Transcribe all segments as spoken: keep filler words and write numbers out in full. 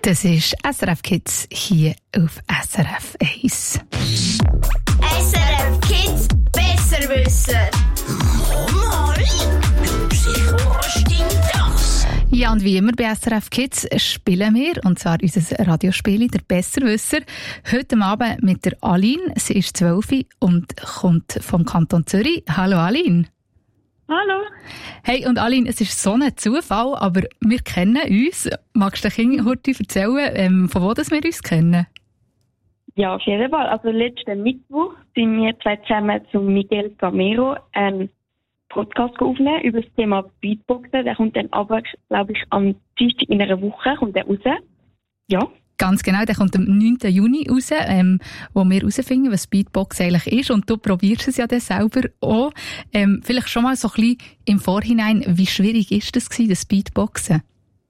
Das ist S R F Kids hier auf S R F eins. S R F Kids Besserwisser. Mama, Psycho, stimmt das? Ja, und wie immer bei S R F Kids spielen wir, und zwar unser Radiospiel «Der Besserwisser». Heute Abend mit der Aline. Sie ist zwölf und kommt vom Kanton Zürich. Hallo Aline. Hallo. Hey, und Aline, es ist so ein Zufall, aber wir kennen uns. Magst du den Kindern heute erzählen, ähm, von wo das wir uns kennen? Ja, auf jeden Fall. Also letzten Mittwoch sind wir zwei zusammen zu Miguel Gamero einen Podcast aufnehmen über das Thema Beatboxen. Der kommt dann aber, glaube ich, am Dienstag in einer Woche kommt der raus. Ja. Ganz genau, der kommt am neunten Juni raus, ähm, wo wir herausfinden, was Beatbox eigentlich ist. Und du probierst es ja dann selber auch. Ähm, vielleicht schon mal so ein bisschen im Vorhinein, wie schwierig ist das gewesen, das Beatboxen?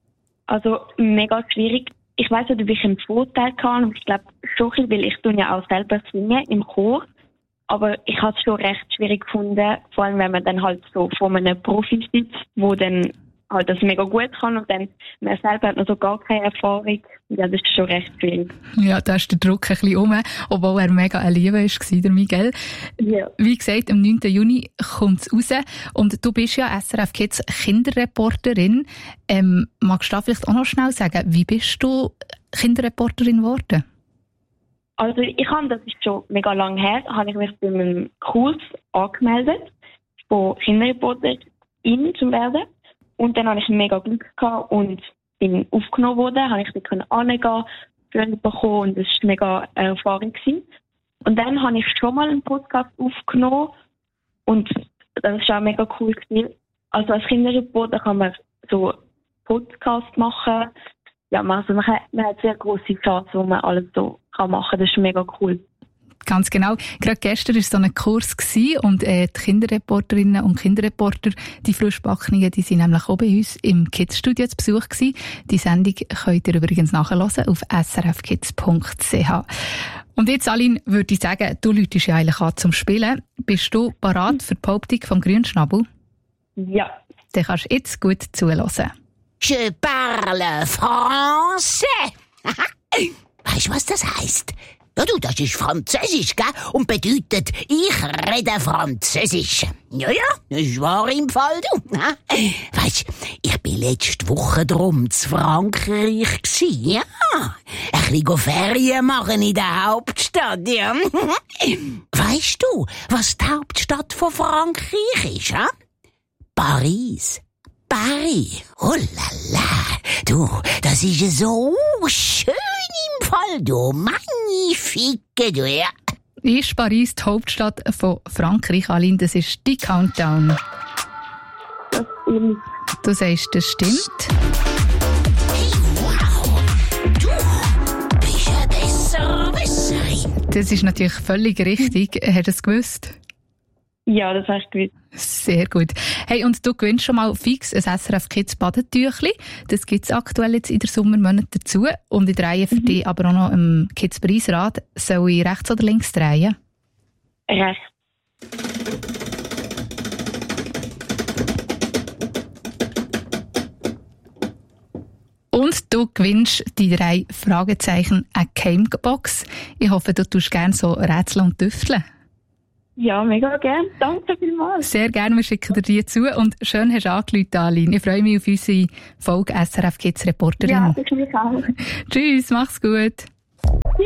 Also mega schwierig. Ich weiss nicht, ob ich einen Vorteil kann. Ich glaube schon, weil ich tue ja auch selber singen im Chor. Aber ich habe es schon recht schwierig gefunden, vor allem wenn man dann halt so vor einem Profi sitzt, wo dann halt das mega gut kann und dann man selber hat noch so gar keine Erfahrung. Ja, das ist schon recht schwierig. Ja, da ist der Druck ein bisschen rum, obwohl er mega ein Liebe war, der Miguel. Ja. Wie gesagt, am neunten Juni kommt es raus und du bist ja S R F Kids Kinderreporterin. Ähm, magst du da vielleicht auch noch schnell sagen, wie bist du Kinderreporterin geworden? Also ich habe, das ist schon mega lang her, habe ich mich bei einem Kurs angemeldet, von Kinderreporterin zu werden. Und dann hatte ich mega Glück gehabt und bin aufgenommen worden, habe ich dort hingehen, Freunde bekommen und das war mega eine Erfahrung gewesen. Und dann habe ich schon mal einen Podcast aufgenommen und das war auch mega cool gewesen. Also als Kinderreporter kann man so Podcast machen. Ja, also man hat, man hat sehr grosse Chance, wo man alles so kann machen. Das ist mega cool. Ganz genau. Gerade gestern war so ein Kurs gewesen und äh, die Kinderreporterinnen und Kinderreporter, die Frischbackenen, die sind nämlich auch bei uns im Kids-Studio zu Besuch gewesen. Die Sendung könnt ihr übrigens nachhören auf s r f kids punkt c h. Und jetzt, Aline, würde ich sagen, du läutest ja eigentlich an zum Spielen. Bist du bereit für die Behauptung vom Grünschnabel? Ja. Dann kannst du jetzt gut zuhören. Je parle français. Weißt du, was das heisst? Ja, du, das ist Französisch, gell? Und bedeutet, ich rede Französisch. Ja, ja, das ist wahr im Fall, du. Weisst, ich bin letzte Woche drum zu Frankreich gsi, ja. Ein bisschen Ferien machen in der Hauptstadt, ja. Weisst du, was die Hauptstadt von Frankreich ist, ja? Paris. Paris. Oh la la. Du, das ist so schön im Fall, du. Magnifique, du, ja. Ist Paris die Hauptstadt von Frankreich, Aline? Das ist die Countdown. Das stimmt. Du sagst, das stimmt. Hey, wow. Du bist eine Besserwisserin. Das ist natürlich völlig richtig. Hast du es gewusst? Ja, das hast du gewusst. Sehr gut. Hey, und du gewinnst schon mal fix ein S R F Kids Badetüchli. Das gibt es aktuell jetzt in der Sommermonat dazu. Und ich drehe für mhm. dich aber auch noch im Kids Preisrad. Soll ich rechts oder links drehen? Rechts. Und du gewinnst die drei Fragezeichen eine Gamebox. Ich hoffe, du tust gerne so Rätsel und Tüfteln. Ja, mega gern. Danke vielmals. Sehr gerne, wir schicken dir die zu. Und schön hast du angerufen, Aline. Ich freue mich auf unsere Folge S R F Kids Reporterin. Ja, das mich auch. Tschüss, mach's gut.